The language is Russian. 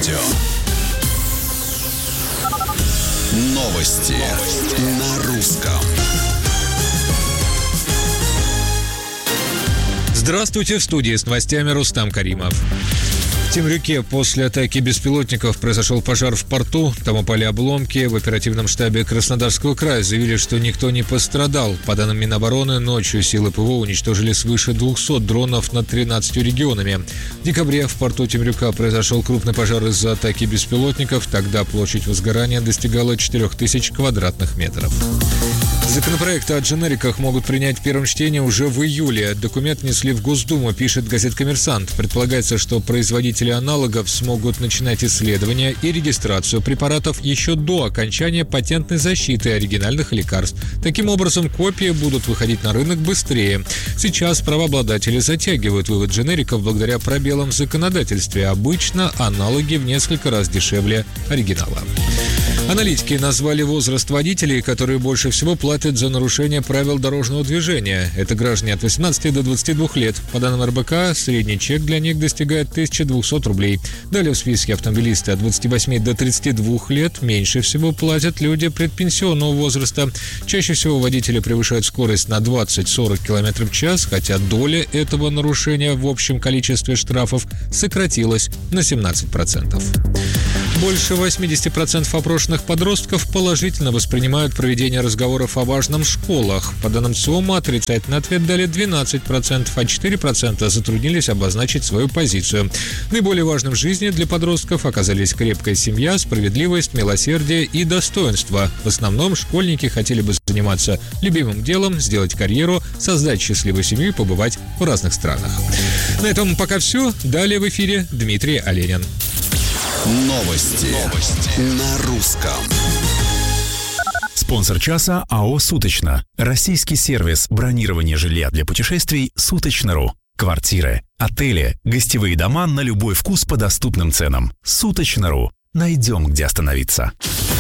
радио. Новости на русском. Здравствуйте, в студии с новостями Рустам Каримов. В Темрюке после атаки беспилотников произошел пожар в порту, там упали обломки. В оперативном штабе Краснодарского края заявили, что никто не пострадал. По данным Минобороны, ночью силы ПВО уничтожили свыше 200 дронов над 13 регионами. В декабре в порту Темрюка произошел крупный пожар из-за атаки беспилотников. Тогда площадь возгорания достигала 4000 квадратных метров. Законопроект о дженериках могут принять в первом чтении уже в июле. Документ внесли в Госдуму, пишет газета «Коммерсант». Предполагается, что производители аналогов смогут начинать исследования и регистрацию препаратов еще до окончания патентной защиты оригинальных лекарств. Таким образом, копии будут выходить на рынок быстрее. Сейчас правообладатели затягивают вывод дженериков благодаря пробелам в законодательстве. Обычно аналоги в несколько раз дешевле оригинала. Аналитики назвали возраст водителей, которые больше всего платят за нарушение правил дорожного движения. Это граждане от 18 до 22 лет. По данным РБК, средний чек для них достигает 1200 рублей. Далее в списке автомобилисты от 28 до 32 лет. Меньше всего платят люди предпенсионного возраста. Чаще всего водители превышают скорость на 20-40 км в час, хотя доля этого нарушения в общем количестве штрафов сократилась на 17%. Больше 80% опрошенных подростков положительно воспринимают проведение разговоров о важном в школах. По данным ЦИОМа, отрицательный ответ дали 12%, а 4% затруднились обозначить свою позицию. Наиболее важным в жизни для подростков оказались крепкая семья, справедливость, милосердие и достоинство. В основном школьники хотели бы заниматься любимым делом, сделать карьеру, создать счастливую семью и побывать в разных странах. На этом пока все. Далее в эфире Дмитрий Оленин. Новости на русском. Спонсор часа АО «Суточно». Российский сервис бронирования жилья для путешествий «Суточно.ру». Квартиры, отели, гостевые дома на любой вкус по доступным ценам. «Суточно.ру». Найдем, где остановиться.